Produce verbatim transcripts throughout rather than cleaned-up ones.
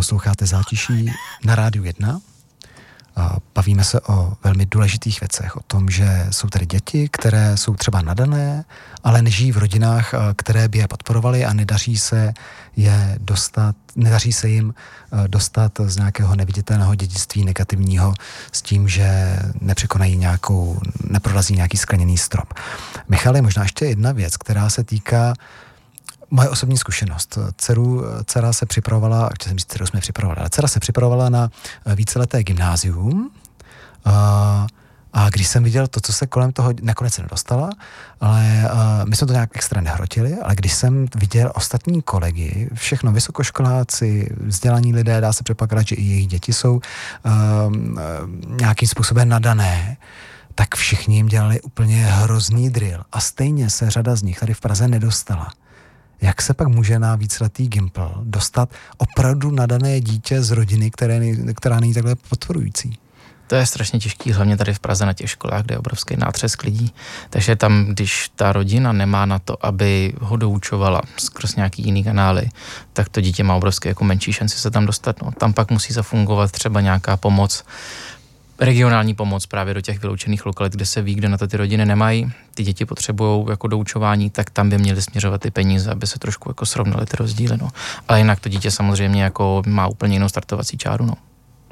Posloucháte Zátiší na Rádiu jedna. Bavíme se o velmi důležitých věcech, o tom, že jsou tady děti, které jsou třeba nadané, ale nežijí v rodinách, které by je podporovaly a nedaří se je dostat, nedaří se jim dostat z nějakého neviditelného dědictví negativního s tím, že nepřekonají nějakou, neprorazí nějaký skleněný strop. Michale, možná ještě jedna věc, která se týká moje osobní zkušenost. Dceru, dcera se připravovala, chtěl jsem říct, dceru jsme připravovali, ale dcera se připravovala na víceleté gymnázium a, a když jsem viděl to, co se kolem toho, nakonec se nedostala, ale a, my jsme to nějak extra nehrotili, ale když jsem viděl ostatní kolegy, všechno vysokoškoláci, vzdělaní lidé, dá se předpokládat, že i jejich děti jsou a, a, nějakým způsobem nadané, tak všichni jim dělali úplně hrozný drill a stejně se řada z nich tady v Praze nedostala. Jak se pak může na víceletý Gimpl dostat opravdu nadané dítě z rodiny, které, která není takhle podporující? To je strašně těžký, hlavně tady v Praze na těch školách, kde je obrovský nátřesk lidí. Takže tam, když ta rodina nemá na to, aby ho doučovala skrz nějaký jiný kanály, tak to dítě má obrovské jako menší šanci se tam dostat. No, tam pak musí zafungovat třeba nějaká pomoc, regionální pomoc právě do těch vyloučených lokalit, kde se ví, kde na to ty rodiny nemají, ty děti potřebují jako doučování, tak tam by měly směřovat ty peníze, aby se trošku jako srovnaly ty rozdíly. No. Ale jinak to dítě samozřejmě jako má úplně jinou startovací čáru. No.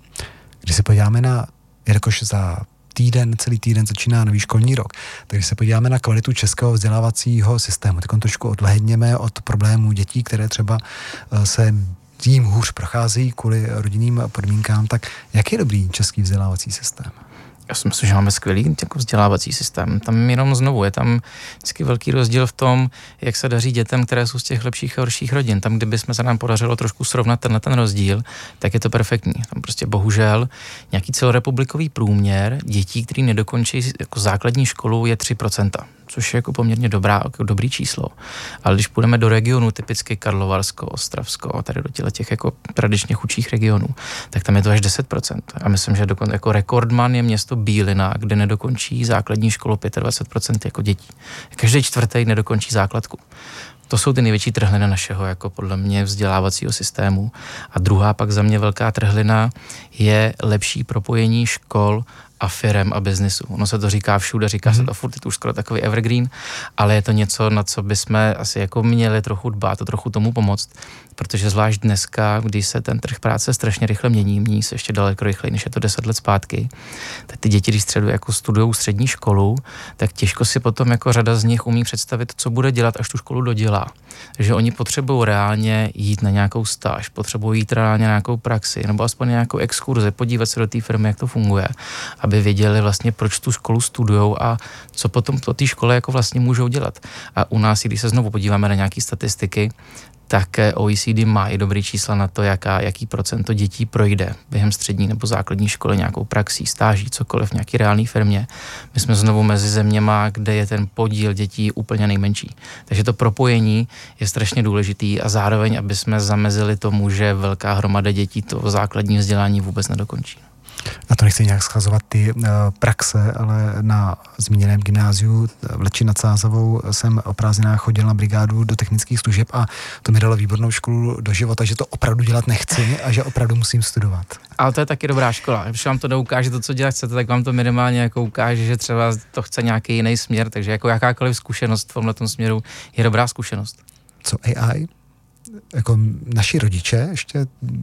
Když se podíváme na, jakož za týden, celý týden začíná nový školní rok, takže se podíváme na kvalitu českého vzdělávacího systému, tak on trošku odlehněme od problémů dětí, které třeba se tím hůř procházejí kvůli rodinným podmínkám, tak jak je dobrý český vzdělávací systém? Já si myslím, že máme skvělý jako vzdělávací systém. Tam jenom znovu je tam vždycky velký rozdíl v tom, jak se daří dětem, které jsou z těch lepších a horších rodin. Tam, kdyby jsme se nám podařilo trošku srovnat tenhle ten rozdíl, tak je to perfektní. Tam prostě bohužel nějaký celorepublikový průměr dětí, který nedokončí jako základní školu, je tři procenta. Což je jako poměrně dobrá, jako dobrý číslo. Ale když půjdeme do regionu, typicky Karlovarsko, Ostravsko, tady do těch jako tradičně chudších regionů, tak tam je to až deset procent. A myslím, že dokonce jako rekordman je město Bílina, kde nedokončí základní školu dvacet pět procent jako dětí. Každý čtvrtý nedokončí základku. To jsou ty největší trhliny našeho, jako podle mě, vzdělávacího systému. A druhá pak za mě velká trhlina je lepší propojení škol a firem a biznisu. Ono se to říká všude, říká mm-hmm. se to furt, je to už skoro takový evergreen, ale je to něco, na co bychom asi jako měli trochu dbát a trochu tomu pomoct, protože zvlášť dneska, když se ten trh práce strašně rychle mění, mění se ještě daleko rychleji, než je to deset let zpátky, tak ty děti, když středu jako studujou střední školu, tak těžko si potom jako řada z nich umí představit, co bude dělat, až tu školu dodělá. Takže oni potřebují reálně jít na nějakou stáž, potřebují jít reálně na nějakou praxi, nebo aspoň nějakou exkurzi, podívat se do té firmy, jak to funguje, aby věděli vlastně, proč tu školu studujou a co potom po té škole jako vlastně můžou dělat. A u nás, když se znovu podíváme na nějaké statistiky, tak O E C D má i dobrý čísla na to, jaká, jaký procento dětí projde během střední nebo základní školy nějakou praxí, stáží, cokoliv v nějaký reálné firmě. My jsme znovu mezi zeměma, kde je ten podíl dětí úplně nejmenší. Takže to propojení je strašně důležitý a zároveň, aby jsme zamezili tomu, že velká hromada dětí to základní vzdělání vůbec nedokončí. Na to nechci nějak schazovat ty uh, praxe, ale na zmíněném gymnáziu v Leči nad Sázavou jsem o prázdninách chodil na brigádu do technických služeb a to mi dalo výbornou školu do života, že to opravdu dělat nechci a že opravdu musím studovat. Ale to je taky dobrá škola. Když vám to neukáže to, co dělat chcete, tak vám to minimálně jako ukáže, že třeba to chce nějaký jiný směr, takže jako jakákoliv zkušenost v tomhletom směru je dobrá zkušenost. Co A I? Jako naši rodiče ještě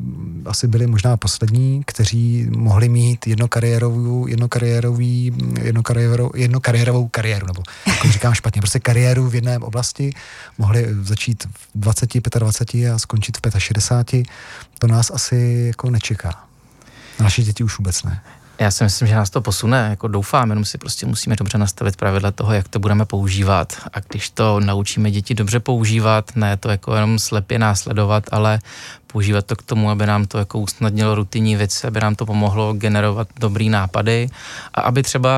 asi byli možná poslední, kteří mohli mít jednokariérovou, jednokariérový, jednokariérovou, jednokariérovou kariéru, nebo jako říkám špatně, prostě kariéru v jedné oblasti, mohli začít v dvaceti, pětadvaceti a skončit v šedesáti pěti. To nás asi jako nečeká. Naši děti už vůbec ne. Já si myslím, že nás to posune, jako doufám, jenom si prostě musíme dobře nastavit pravidla toho, jak to budeme používat. A když to naučíme děti dobře používat, ne to jako jenom slepě následovat, ale používat to k tomu, aby nám to jako usnadnilo rutinní věci, aby nám to pomohlo generovat dobrý nápady a aby třeba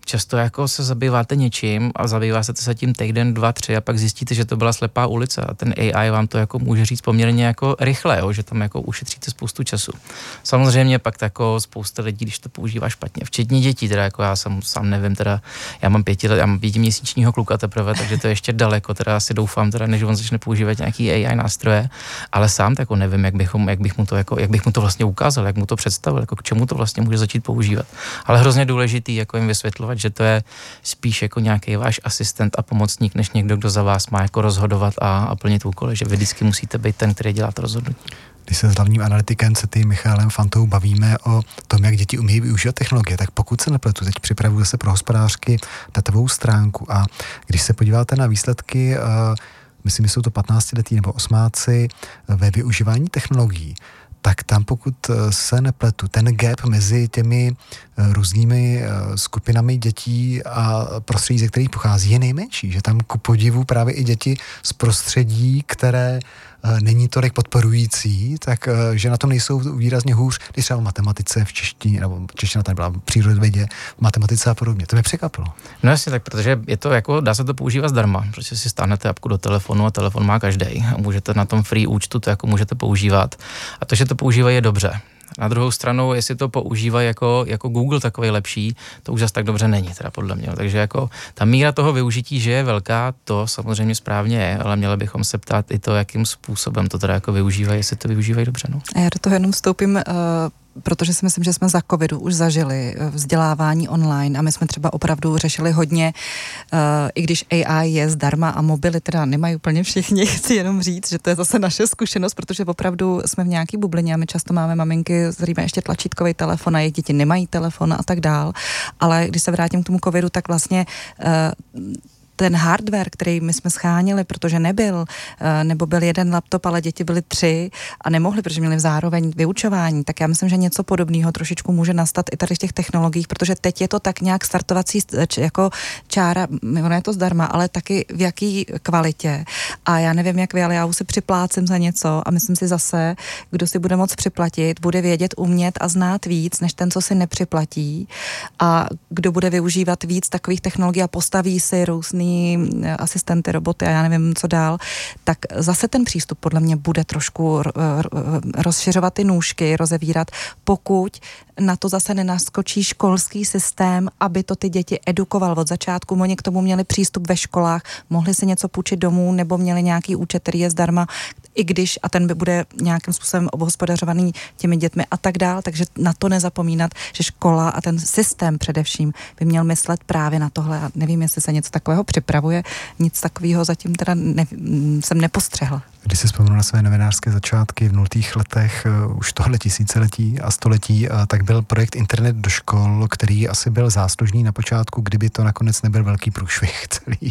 často jako se zabýváte něčím a zabýváte se tím týden, dva, tři a pak zjistíte, že to byla slepá ulice a ten A I vám to jako může říct poměrně jako rychle, jo, že tam jako ušetříte spoustu času. Samozřejmě pak jako spousta lidí, když to používá špatně, včetně dětí, teda jako já jsem sám nevím, teda já mám pěti let, já mám pětiměsíčního kluka teprve, takže to je ještě daleko, teda asi doufám, teda, než on začne používat nějaký A I nástroje, ale sám jako nevím, jak, bychom, jak bych mu to jako, jak bych mu to vlastně ukázal, jak mu to představil, jako k čemu to vlastně může začít používat. Ale hrozně důležitý jako jim vysvětlovat, že to je spíš jako nějaký váš asistent a pomocník, než někdo, kdo za vás má jako rozhodovat a, a plnit úkoly, že vy vždycky musíte být ten, který dělá to rozhodnutí. Když se s hlavním analytikem se ty Michálem Fantou bavíme o tom, jak děti umějí využívat technologie, tak pokud se nepletu, teď připravuju zase pro hospodářky datovou stránku a když se podíváte na výsledky, uh, myslím, že jsou to patnáctiletí nebo osmáci ve využívání technologií, tak tam pokud se nepletu, ten gap mezi těmi různými skupinami dětí a prostředí, ze kterých pochází, je nejmenší. Že tam ku podivu právě i děti z prostředí, které není tolik podporující, tak že na tom nejsou výrazně hůř, když třeba v matematice, v češtině, nebo čeština tady byla v přírodovědě, v matematice a podobně. To mě překvapilo. No jasně, tak protože je to jako, dá se to používat zdarma, protože si stáhnete apku do telefonu a telefon má každej a můžete na tom free účtu to jako můžete používat. A to, že to používají, je dobře. Na druhou stranu, jestli to používají jako, jako Google takový lepší, to už zase tak dobře není, teda podle mě. Takže jako ta míra toho využití, že je velká, to samozřejmě správně je, ale měli bychom se ptát i to, jakým způsobem to teda jako využívají, jestli to využívají dobře. No. A já do toho jenom vstoupím, uh... protože si myslím, že jsme za covidu už zažili vzdělávání online a my jsme třeba opravdu řešili hodně, uh, i když A I je zdarma a mobily teda nemají úplně všichni, chci jenom říct, že to je zase naše zkušenost, protože opravdu jsme v nějaký bublině a my často máme maminky, s kterými ještě tlačítkový telefon a jejich děti nemají telefon a tak dál, ale když se vrátím k tomu covidu, tak vlastně uh, ten hardware, který my jsme schánili, protože nebyl, nebo byl jeden laptop, ale děti byly tři a nemohli, protože měli zároveň vyučování, tak já myslím, že něco podobného trošičku může nastat i tady v těch technologiích, protože teď je to tak nějak startovací jako čára, ono je to zdarma, ale taky v jaký kvalitě. A já nevím, jak vy, ale já už si připlácím za něco a myslím si zase, kdo si bude moc připlatit, bude vědět, umět a znát víc, než ten, co si nepřiplatí a kdo bude využívat víc takových technologií a postaví si různý asistenty, roboty a já nevím, co dál, tak zase ten přístup podle mě bude trošku rozšiřovat ty nůžky, rozevírat, pokud na to zase nenaskočí školský systém, aby to ty děti edukoval od začátku. Oni k tomu měli přístup ve školách, mohli si něco půjčit domů, nebo měli nějaký účet, který je zdarma, i když, a ten by bude nějakým způsobem obhospodařovaný těmi dětmi a tak dál, takže na to nezapomínat, že škola a ten systém především by měl myslet právě na tohle a nevím, jestli se něco takového připravuje, nic takového zatím teda ne, jsem nepostřehla. Když si vzpomenu na své novinářské začátky v nultých letech uh, už tohle tisíciletí a století, uh, tak byl projekt Internet do škol, který asi byl záslužný na počátku, kdyby to nakonec nebyl velký průšvih celý.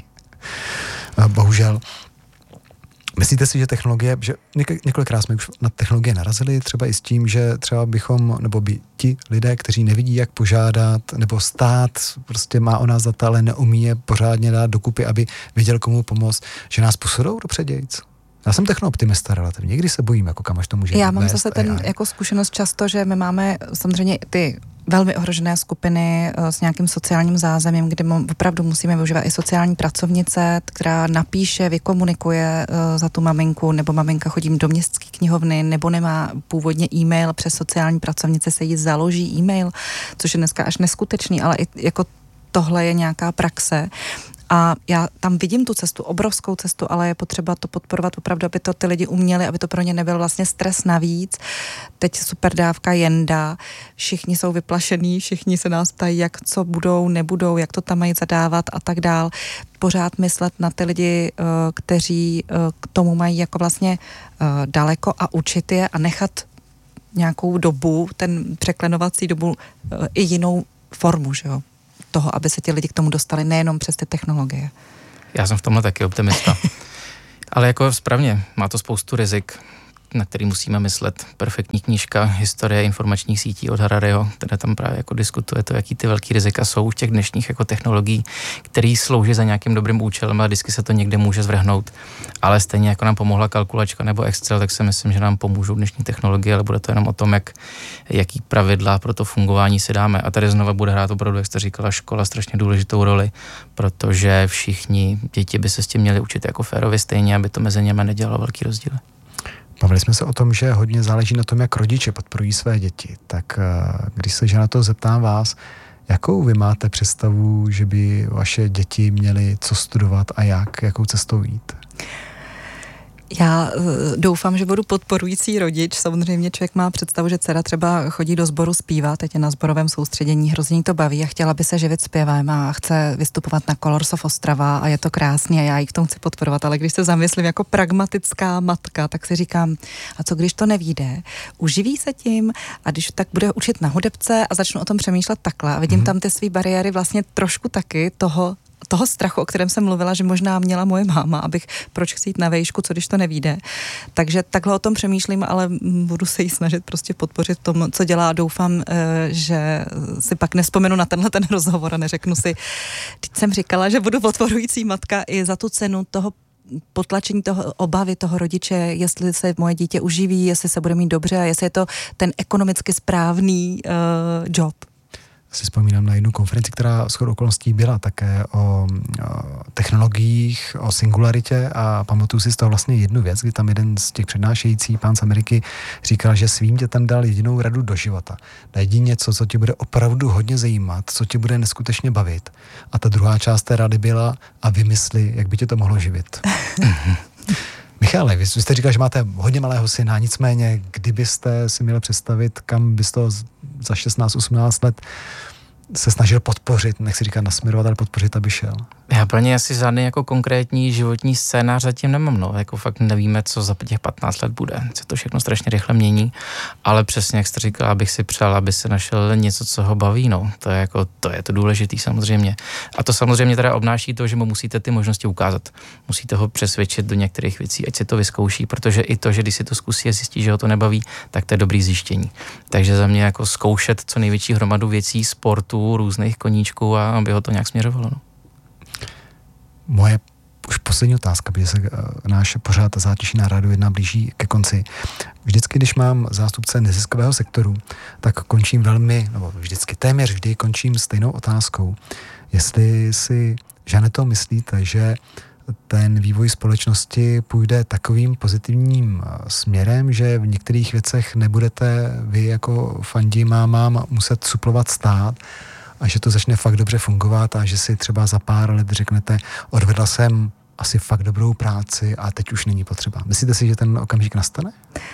Uh, bohužel. Myslíte si, že technologie, že několikrát jsme už na technologie narazili, třeba i s tím, že třeba bychom, nebo by ti lidé, kteří nevidí, jak požádat, nebo stát prostě má o nás data, ale neumí je pořádně dát dokupy, aby věděl, komu pomoct, že nás posunou do předějc? Já jsem technooptimista relativně, někdy se bojím, jako kam až to může Já mám vést zase ten A I. jako zkušenost často, že my máme samozřejmě ty velmi ohrožené skupiny s nějakým sociálním zázemím, kde opravdu musíme využívat i sociální pracovnice, která napíše, vykomunikuje za tu maminku, nebo maminka chodí do městské knihovny, nebo nemá původně e-mail, přes sociální pracovnice se jí založí e-mail, což je dneska až neskutečný, ale i jako tohle je nějaká praxe. A já tam vidím tu cestu, obrovskou cestu, ale je potřeba to podporovat opravdu, aby to ty lidi uměli, aby to pro ně nebyl vlastně stres navíc. Teď super dávka jenda, všichni jsou vyplašení, všichni se nás ptají, jak co budou, nebudou, jak to tam mají zadávat a tak dál. Pořád myslet na ty lidi, kteří k tomu mají jako vlastně daleko a učit je a nechat nějakou dobu, ten překlenovací dobu i jinou formu, že jo? Toho, aby se ti lidi k tomu dostali nejenom přes ty technologie. Já jsem v tomhle taky optimista. Ale jako správně, má to spoustu rizik. na který musíme myslet. Perfektní knížka Historie informačních sítí od Harariho, které tam právě jako diskutuje to, jaký ty velký rizika jsou v těch dnešních jako technologií, který slouží za nějakým dobrým účelem a vždycky se to někde může zvrhnout. Ale stejně jako nám pomohla kalkulačka nebo Excel, tak si myslím, že nám pomůžou dnešní technologie, ale bude to jenom o tom, jak, jaký pravidla pro to fungování si dáme. A tady znova bude hrát opravdu, jak jste říkala, škola strašně důležitou roli, protože všichni děti by se s tím měli učit jako férově stejně, aby to mezi němi nedělalo velký rozdíl. Bavili jsme se o tom, že hodně záleží na tom, jak rodiče podporují své děti. Tak když se že na to zeptám vás, jakou vy máte představu, že by vaše děti měly co studovat a jak, jakou cestou jít? Já doufám, že budu podporující rodič. Samozřejmě člověk má představu, že dcera třeba chodí do sboru zpívat, teď je na sborovém soustředění, hrozně to baví a chtěla by se živit zpěvem a chce vystupovat na Colors of Ostrava a je to krásný a já ji v tom chci podporovat, ale když se zamyslím jako pragmatická matka, tak si říkám, a co když to nevyjde? Uživí se tím a když tak bude učit na hudebce a začnu o tom přemýšlet takhle a vidím mm-hmm. tam ty svý bariéry vlastně trošku taky toho toho strachu, o kterém jsem mluvila, že možná měla moje máma, abych proč chci jít na vejšku, co když to nevyjde. Takže takhle o tom přemýšlím, ale budu se jí snažit prostě podpořit tom, co dělá. Doufám, že si pak nespomenu na tenhle ten rozhovor a neřeknu si, teď jsem říkala, že budu podporující matka i za tu cenu toho potlačení toho obavy toho rodiče, jestli se moje dítě uživí, jestli se bude mít dobře a jestli je to ten ekonomicky správný uh, job. Si vzpomínám na jednu konferenci, která shodou okolností byla také o, o technologiích, o singularitě a pamatuju si z toho vlastně jednu věc, kdy tam jeden z těch přednášejících, pán z Ameriky, říkal, že svým dětem dal jedinou radu do života. Najdi něco, co tě bude opravdu hodně zajímat, co tě bude neskutečně bavit. A ta druhá část té rady byla a vymysli, jak by tě to mohlo živit. Michale, vy jste říkal, že máte hodně malého syna, nicméně, kdybyste si měli představit, kam byste to za šestnáct osmnáct let se snažil podpořit, nechci říkat nasměrovat, ale podpořit, aby šel? Já pro ně asi žádný jako konkrétní životní scénář zatím nemám, no. Jako fakt nevíme, co za těch patnáct let bude. Se to všechno strašně rychle mění, ale přesně, jak jste říkala, abych si přál, aby se našel něco, co ho baví, no. To je jako, to je to důležitý samozřejmě. A to samozřejmě teda obnáší to, že mu musíte ty možnosti ukázat. Musíte ho přesvědčit do některých věcí, ať si to vyzkouší, protože i to, že když si to zkusí a zjistí, že ho to nebaví, tak to je dobrý zjištění. Takže za mě jako zkoušet co největší hromadu věcí, sportu, různých koníčků a aby ho to nějak směřovalo, no. Moje už poslední otázka, protože se náš pořád Zátiší na Rádiu jedna blíží ke konci. Vždycky, když mám zástupce neziskového sektoru, tak končím velmi, nebo vždycky téměř vždy končím stejnou otázkou. Jestli si, Žaneto, myslíte, že ten vývoj společnosti půjde takovým pozitivním směrem, že v některých věcech nebudete vy jako fandí mámám muset suplovat stát, a že to začne fakt dobře fungovat a že si třeba za pár let řeknete, odvedla jsem asi fakt dobrou práci a teď už není potřeba. Myslíte si, že ten okamžik nastane?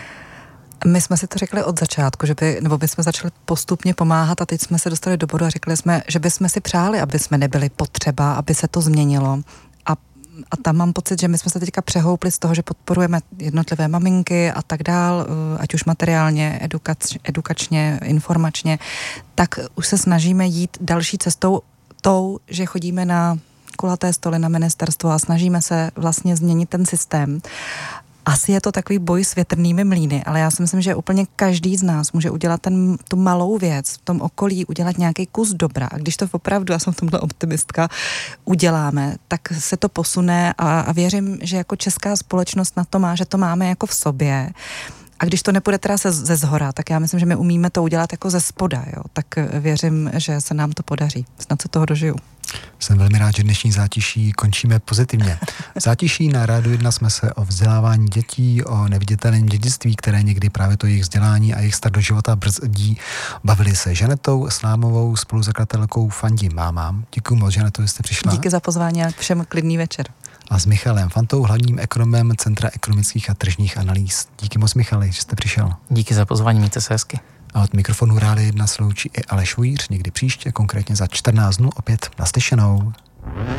My jsme si to řekli od začátku, že by, nebo by jsme začali postupně pomáhat a teď jsme se dostali do bodu a řekli jsme, že bychom si přáli, aby jsme nebyli potřeba, aby se to změnilo. A A tam mám pocit, že my jsme se teďka přehoupli z toho, že podporujeme jednotlivé maminky a tak dál, ať už materiálně, edukač, edukačně, informačně, tak už se snažíme jít další cestou tou, že chodíme na kulaté stoly na ministerstvo a snažíme se vlastně změnit ten systém. Asi je to takový boj s větrnými mlýny, ale já si myslím, že úplně každý z nás může udělat ten, tu malou věc v tom okolí, udělat nějaký kus dobra. A když to opravdu, já jsem tomhle optimistka, uděláme, tak se to posune a, a věřím, že jako česká společnost na to má, že to máme jako v sobě. A když to nepůjde teda se, ze zhora, tak já myslím, že my umíme to udělat jako ze spoda, jo. Tak věřím, že se nám to podaří. Snad se toho dožiju. Jsem velmi rád, že dnešní Zátiší končíme pozitivně. Zátiší na Rádiu jedna jsme se o vzdělávání dětí, o neviditelném dědictví, které někdy právě to jejich vzdělání a jejich start do života brzdí, bavili se Žanetou Slámovou, spoluzakladatelkou Fandí mámám. Děkuji moc, Žaneto, že jste přišla. Díky za pozvání a všem klidný večer. A s Michalem Fantou, hlavním ekonomem Centra ekonomických a tržních analýz. Díky moc, Michali, že jste přišel. Díky za pozvání, mějte se hezky. A od mikrofonu Rádia jedna sloučí i Aleš Vůjíř, někdy příště, konkrétně za čtrnáct dnů opět naslyšenou.